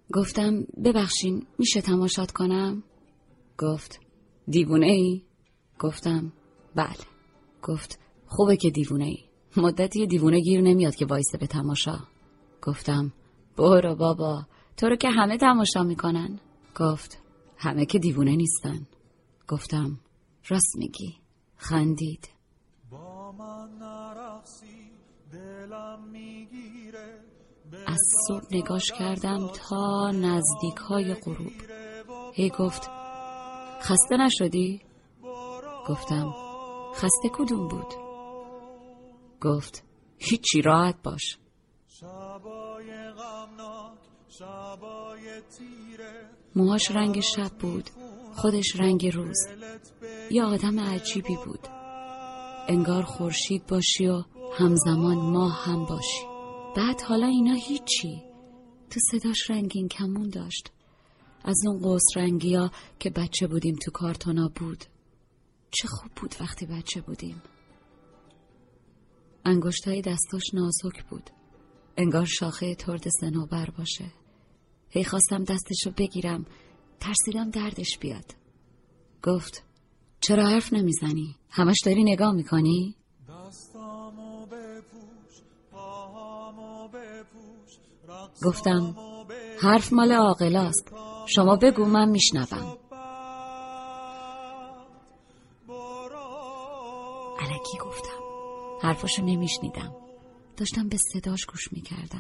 گفتم ببخشین میشه تماشات کنم؟ گفت دیوونه ای؟ گفتم بله. گفت خوبه که دیوونه ای، مدتی دیوونه گیر نمیاد که وایسه به تماشا. گفتم برو بابا، تو رو که همه تماشا میکنن. گفت همه که دیوونه نیستن. گفتم راست میگی. خندید. از صبح نگاش کردم تا نزدیک های غروب. هی گفت خسته نشدی؟ گفتم خسته کدوم بود؟ گفت هیچی، راحت باش. موهاش رنگ شب بود، خودش رنگ روز. یه آدم عجیبی بود، انگار خورشید باشی و همزمان ماه هم باشی. بعد حالا اینا هیچی. تو صداش رنگین کمون داشت، از اون قوس رنگی ها که بچه بودیم تو کارتونا بود. چه خوب بود وقتی بچه بودیم. انگشتای دستاش نازک بود، انگار شاخه ترد صنوبر باشه. هی خواستم دستشو بگیرم، ترسیدم دردش بیاد. گفت چرا حرف نمیزنی؟ همش داری نگاه میکنی؟ گفتم حرف مال عاقلاست، شما بگو من میشنوم. الکی گفتم، حرفاشو نمیشنیدم، داشتم به صداش گوش میکردم.